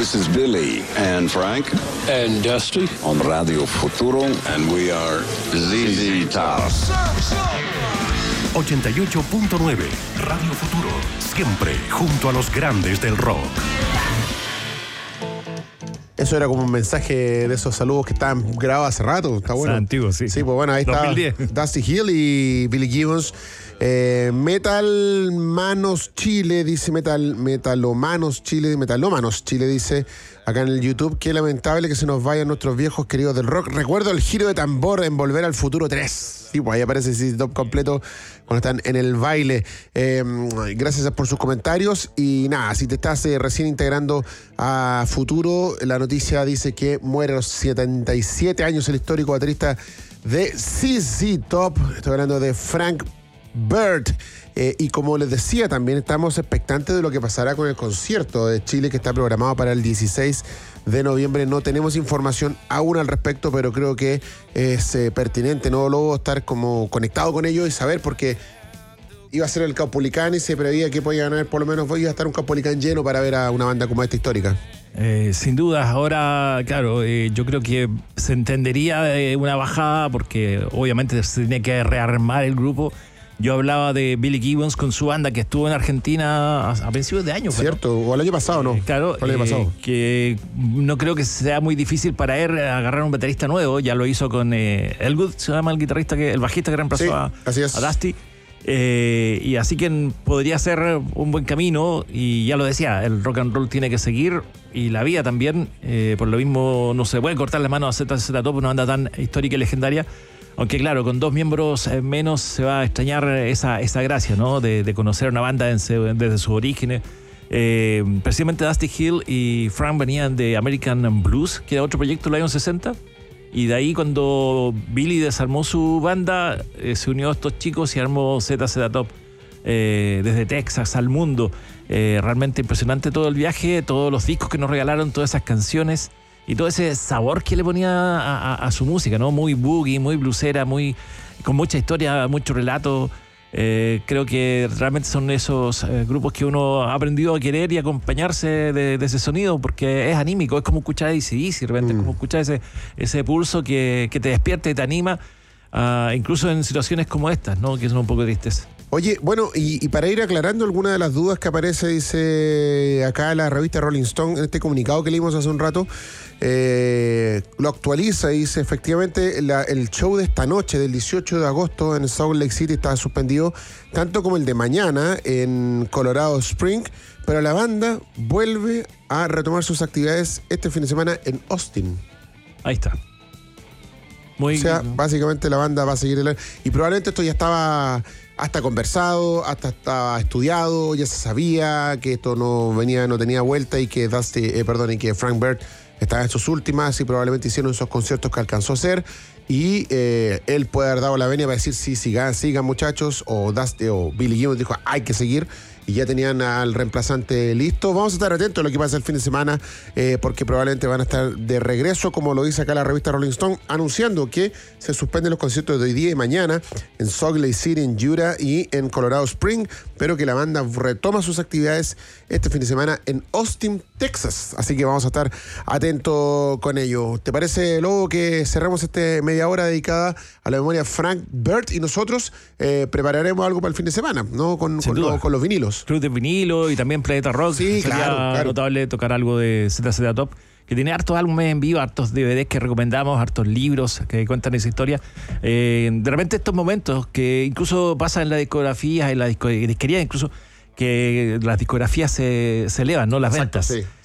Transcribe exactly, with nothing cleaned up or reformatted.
This is Billy and Frank and Dusty on Radio Futuro, and we are Z Z Top. ochenta y ocho punto nueve Radio Futuro, siempre junto a los grandes del rock. Eso era como un mensaje de esos saludos que estaban grabados hace rato. Está bueno. Es antiguo, sí. Sí, pues bueno, ahí está dos mil diez. Dusty Hill y Billy Gibbons. Eh, Metal Manos Chile, dice Metal Metalomanos Chile, Metalómanos Chile, dice acá en el YouTube. Qué lamentable que se nos vayan nuestros viejos queridos del rock. Recuerdo el giro de tambor en Volver al Futuro tres. Sí, pues ahí aparece ese top completo cuando están en el baile. Eh, gracias por sus comentarios. Y nada, si te estás eh, recién integrando a Futuro, la noticia dice que muere a los setenta y siete años el histórico baterista de Z Z Top. Estoy hablando de Frank Bird. Eh, y como les decía, también estamos expectantes de lo que pasará con el concierto de Chile que está programado para el dieciséis de noviembre. No tenemos información aún al respecto, pero creo que es eh, pertinente, ¿no, Lobo? Estar como conectado con ellos y saber, porque iba a ser el Caupolicán y se preveía que podían haber, por lo menos iba a estar un Caupolicán lleno para ver a una banda como esta histórica. Eh, sin duda, ahora, claro, eh, yo creo que se entendería eh, una bajada porque obviamente se tiene que rearmar el grupo. Yo hablaba de Billy Gibbons con su banda que estuvo en Argentina a, a principios de año. Cierto, pero, o el año pasado, ¿no? Eh, claro, el año pasado. Eh, que no creo que sea muy difícil para él agarrar un baterista nuevo. Ya lo hizo con eh, Elwood, se llama el guitarrista, que el bajista que reemplazó sí, a, a Dusty. Eh, y así que podría ser un buen camino. Y ya lo decía, el rock and roll tiene que seguir y la vida también. Eh, por lo mismo no se puede cortar las manos a Z Z Top, una banda tan histórica y legendaria. Aunque claro, con dos miembros menos se va a extrañar esa, esa gracia, ¿no? De, de conocer una banda desde, desde sus orígenes. Eh, precisamente Dusty Hill y Frank venían de American Blues, que era otro proyecto en los años sesenta. Y de ahí cuando Billy desarmó su banda, eh, se unió a estos chicos y armó Z Z Top. Eh, desde Texas al mundo. Eh, realmente impresionante todo el viaje, todos los discos que nos regalaron, todas esas canciones. Y todo ese sabor que le ponía a, a, a su música, ¿no? Muy boogie, muy bluesera, muy, con mucha historia, mucho relato. Eh, creo que realmente son esos eh, grupos que uno ha aprendido a querer y acompañarse de, de ese sonido, porque es anímico, es como escuchar A C D C, de repente, mm. es como escuchar ese, ese pulso que, que te despierta y te anima, uh, incluso en situaciones como estas, ¿no? Que son un poco tristes. Oye, bueno, y, y para ir aclarando alguna de las dudas que aparece, dice acá la revista Rolling Stone, en este comunicado que leímos hace un rato, eh, lo actualiza y dice, efectivamente, la, el show de esta noche, del dieciocho de agosto, en Salt Lake City, está suspendido, tanto como el de mañana en Colorado Springs, pero la banda vuelve a retomar sus actividades este fin de semana en Austin. Ahí está. Muy o sea, básicamente la banda va a seguir el... Y probablemente esto ya estaba hasta conversado, hasta estaba estudiado, ya se sabía que esto no venía, no tenía vuelta y que Dusty, eh, perdón, y que Frank Bird estaba en sus últimas y probablemente hicieron esos conciertos que alcanzó a hacer. Y eh, él puede haber dado la venia para decir sí, sigan, sigan muchachos, o Dusty o Billy Gibbons dijo hay que seguir. Y ya tenían al reemplazante listo. Vamos a estar atentos a lo que pasa el fin de semana, eh, porque probablemente van a estar de regreso, como lo dice acá la revista Rolling Stone, anunciando que se suspenden los conciertos de hoy día y mañana en Salt Lake City, en Utah y en Colorado Springs, pero que la banda retoma sus actividades este fin de semana en Austin, Texas. Así que vamos a estar atentos con ello. ¿Te parece, Lobo, que cerramos esta media hora dedicada a la memoria de Frank Bird y nosotros eh, prepararemos algo para el fin de semana, ¿no? Con, con, lo, con los vinilos. Club de vinilo y también Planeta Rock. Sí, sería claro, claro. notable tocar algo de Z Z Top, que tiene hartos álbumes en vivo, hartos D V Ds que recomendamos, hartos libros que cuentan esa historia. Eh, de repente estos momentos que incluso pasan en la discografía, en la disco, disquería, incluso que las discografías se, se elevan, ¿no? Las Exacto, ventas. Sí.